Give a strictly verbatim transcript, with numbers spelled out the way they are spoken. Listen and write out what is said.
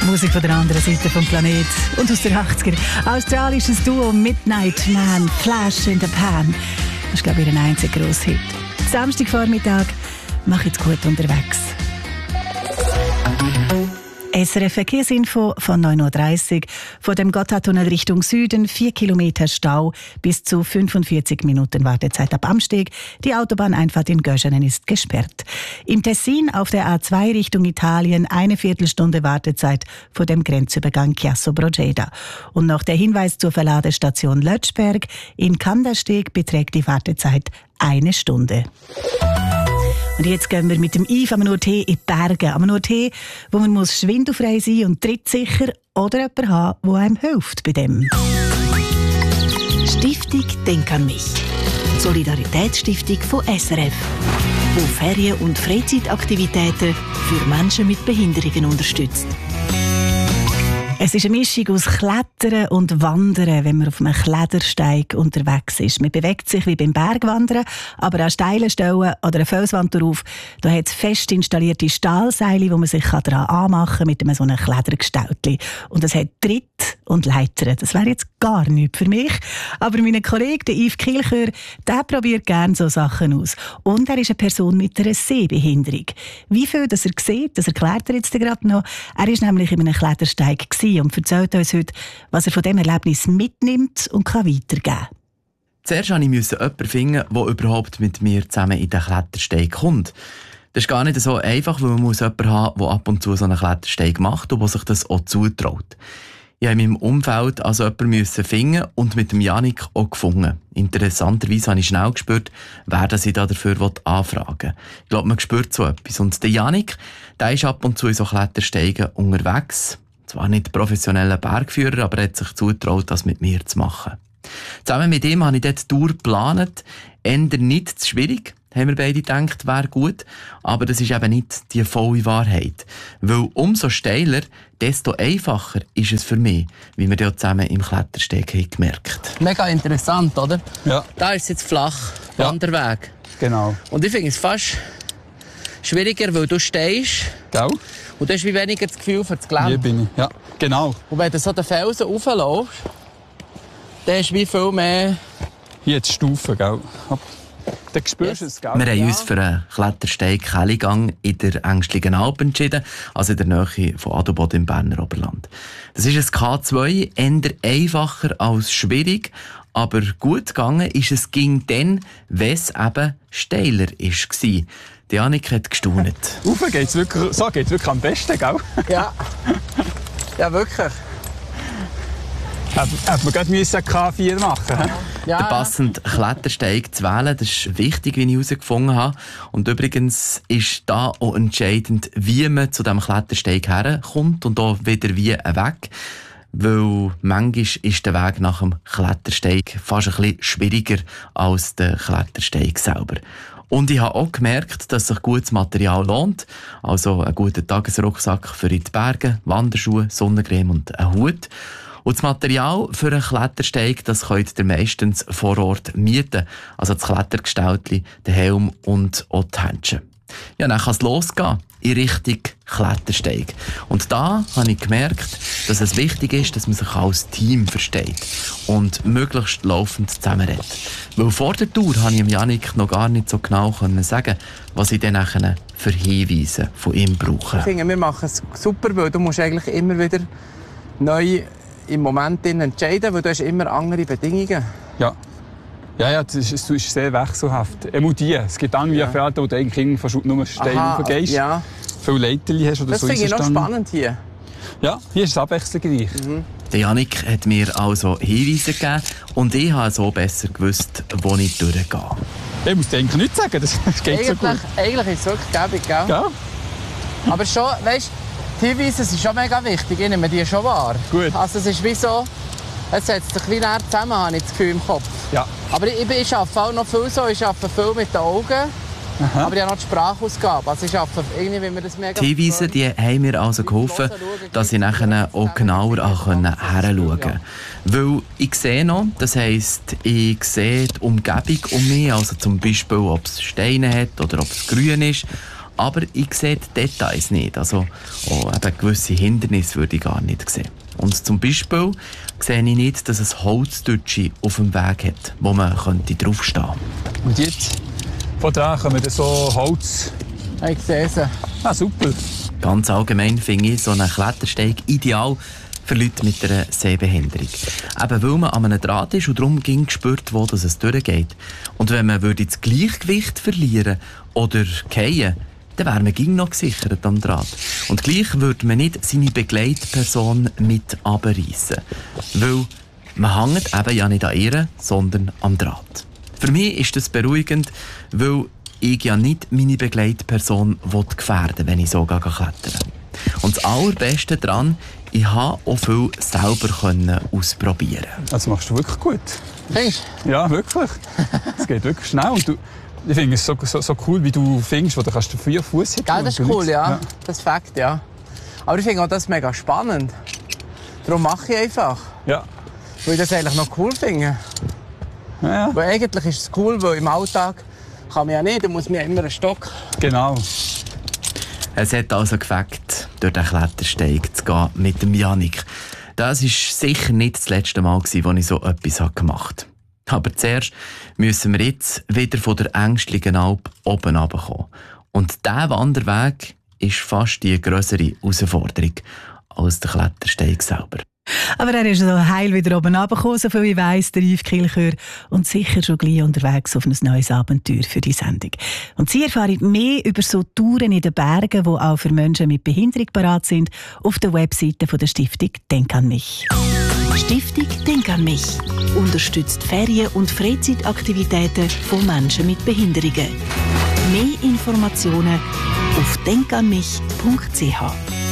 Musik von der anderen Seite vom Planet und aus der achtziger. Australisches Duo Midnight Man, Flash in the Pan. Das ist, glaube ich, ihr einziger grosser Hit. Samstagvormittag, mach jetzt gut unterwegs. S R F Verkehrsinfo von neun Uhr dreißig. Von dem Gotthardtunnel Richtung Süden vier Kilometer Stau, bis zu fünfundvierzig Minuten Wartezeit ab Amsteg. Die Autobahneinfahrt in Göschenen ist gesperrt. Im Tessin auf der A zwei Richtung Italien eine Viertelstunde Wartezeit vor dem Grenzübergang Chiasso-Brogeda. Und noch der Hinweis zur Verladestation Lötschberg. In Kandersteg beträgt die Wartezeit eine Stunde. Und jetzt gehen wir mit dem Yves Amanur-Tee in die Berge. Amanur-Tee, wo man muss schwindelfrei sein und trittsicher oder jemanden haben, der einem hilft bei dem. Stiftung Denk an mich. Solidaritätsstiftung von S R F, die Ferien- und Freizeitaktivitäten für Menschen mit Behinderungen unterstützt. Es ist eine Mischung aus Klettern und Wandern, wenn man auf einem Klettersteig unterwegs ist. Man bewegt sich wie beim Bergwandern, aber an steilen Stellen oder einer Felswand drauf, da hat es fest installierte Stahlseile, wo man sich daran anmachen kann mit einem so einem Klettergestaltli. Und es hat Tritt und Leitern. Das wäre jetzt gar nichts für mich. Aber mein Kollege, der Yves Kilchör, der probiert gerne so Sachen aus. Und er ist eine Person mit einer Sehbehinderung. Wie viel das er sieht, das erklärt er jetzt gerade noch. Er war nämlich in einem Klettersteig und erzählt uns heute, was er von diesem Erlebnis mitnimmt und kann weitergeben kann. Zuerst musste ich jemanden finden, der überhaupt mit mir zusammen in den Klettersteig kommt. Das ist gar nicht so einfach, weil man muss jemanden haben, der ab und zu so einen Klettersteig macht und der sich das auch zutraut. Ich musste in meinem Umfeld also jemanden finden und mit dem Janik auch gefunden. Interessanterweise habe ich schnell gespürt, wer das ich da dafür anfragen will. Ich glaube, man spürt so etwas. Und der Janik, der ist ab und zu in so Klettersteigen unterwegs. Zwar nicht professioneller Bergführer, aber er hat sich zugetraut, das mit mir zu machen. Zusammen mit ihm habe ich dort die Tour geplant. Eher nicht zu schwierig, haben wir beide gedacht, wäre gut. Aber das ist eben nicht die volle Wahrheit. Weil umso steiler, desto einfacher ist es für mich, wie wir dort zusammen im Klettersteig haben gemerkt. Mega interessant, oder? Ja. Da ist es jetzt flach, ja. Wanderweg. Genau. Und ich finde es fast schwieriger, weil du stehst. Gell? Und du hast wie weniger das Gefühl für das Gelände. Hier bin ich, ja, genau. Und wenn du so den Felsen raufläufst, dann hast du wie viel mehr... Hier die Stufen, gell? Dann spürst du es, gell? Wir haben uns für einen Klettersteig-Kellygang in der Ängstlichen Alp entschieden, also in der Nähe von Adelboden im Berner Oberland. Das ist ein K zwei, eher einfacher als schwierig, aber gut gegangen ist es ging dann, wenn es eben steiler war. Die Janik hat gestaunt. Rauf geht's wirklich, so geht's wirklich am besten, gell? Ja. Ja, wirklich. Hätte man gerade K vier machen müssen. Ja. Den passenden Klettersteig zu wählen, das ist wichtig, wie ich herausgefunden habe. Und übrigens ist da auch entscheidend, wie man zu diesem Klettersteig herkommt und auch wieder wie weg. Weil manchmal ist der Weg nach dem Klettersteig fast ein bisschen schwieriger als der Klettersteig selber. Und ich habe auch gemerkt, dass sich gutes Material lohnt. Also einen guten Tagesrucksack für in die Berge, Wanderschuhe, Sonnencreme und einen Hut. Und das Material für einen Klettersteig, das könnt ihr meistens vor Ort mieten. Also das Klettergestaltli, den Helm und auch die Händchen. Ja, dann kann es losgehen in Richtung Klettersteig. Und da habe ich gemerkt, dass es wichtig ist, dass man sich als Team versteht und möglichst laufend zusammenredet. Weil vor der Tour konnte ich dem Janik noch gar nicht so genau sagen, was ich dann nachher für Hinweise von ihm brauche. Ich finde, wir machen es super, weil du musst eigentlich immer wieder neu im Moment entscheiden, weil du hast immer andere Bedingungen. Ja. Ja, ja, das ist, das ist sehr wechselhaft. Es gibt dann wie ja. Felder, wo du eigentlich nur steil raufgehst. Ja. Viele Leiterchen hast oder das so. Das finde ich noch spannend hier. Ja, hier ist es abwechslungsreich. Mhm. Der Janik hat mir also Hinweise gegeben und ich habe so besser gewusst, wo ich durchgehe. Ich muss dir eigentlich nichts sagen, das geht eigentlich, so gut. Eigentlich ist es wirklich gäbig, gell? Ja. Aber schon, weißt du, die Hinweise sind schon mega wichtig, ich nehme die schon wahr. Gut. Also es ist wie so, es setzt sich wie näher zusammen, habe ich das Gefühl im Kopf. Ja. Aber ich, ich arbeite auch noch viel so, ich arbeite viel mit den Augen. Aha. Aber ich habe noch die Sprachausgabe. Also ich arbeite irgendwie, wenn wir das mega... Die Hinweise die haben mir also geholfen, dass ich nachher auch genauer hinschauen konnte. Weil ich sehe noch, das heisst, ich sehe die Umgebung um mich, also zum Beispiel, ob es Steine hat oder ob es grün ist. aber ich sehe die Details nicht. Also oh, eben gewisse Hindernisse würde ich gar nicht sehen. Und zum Beispiel sehe ich nicht, dass es Holzdütsche auf dem Weg hat, wo man könnte draufstehen könnte. Und jetzt von da kommen wir so Holz. Ich sehe sie. Ah, super. Ganz allgemein finde ich so einen Klettersteig ideal für Leute mit einer Sehbehinderung. Eben weil man an einem Draht ist und darum ging gespürt, wo es durchgeht. Und wenn man würde das Gleichgewicht verlieren oder fallen, dann wäre man ging noch gesichert am Draht. Und gleich würde man nicht seine Begleitperson mit runterreissen. Weil man hängt eben ja nicht an ihr, sondern am Draht. Für mich ist das beruhigend, weil ich ja nicht meine Begleitperson gefährden will, wenn ich so klettern. Und das Allerbeste daran, ich konnte auch viel selber ausprobieren. Das machst du wirklich gut. Findest du? Ja, wirklich. Es geht wirklich schnell. Und du, ich finde es so, so, so cool, wie du findest, wo du kannst früher Fuß hin. Ja, das ist cool, ja. ja. Das ist Fakt, ja. Aber ich finde auch das mega spannend. Darum mache ich einfach. Ja. Weil ich das eigentlich noch cool finde. Ja, ja. Weil eigentlich ist es cool, weil im Alltag kann man ja nicht, da muss man ja immer einen Stock. Genau. Es hat also gefällt, durch den Klettersteig zu gehen mit dem Jannik. Das war sicher nicht das letzte Mal, als ich so etwas gemacht habe. Aber zuerst müssen wir jetzt wieder von der ängstlichen Alp oben runterkommen. Und dieser Wanderweg ist fast die grössere Herausforderung als der Klettersteig selber. Aber er ist so heil wieder oben runtergekommen, so viel ich weiss, der Yves Kilchör, und sicher schon gleich unterwegs auf ein neues Abenteuer für die Sendung. Und Sie erfahren mehr über so Touren in den Bergen, die auch für Menschen mit Behinderung parat sind, auf der Webseite von der Stiftung Denk an mich. Stiftung Denk an mich unterstützt Ferien- und Freizeitaktivitäten von Menschen mit Behinderungen. Mehr Informationen auf denk an mich punkt c h.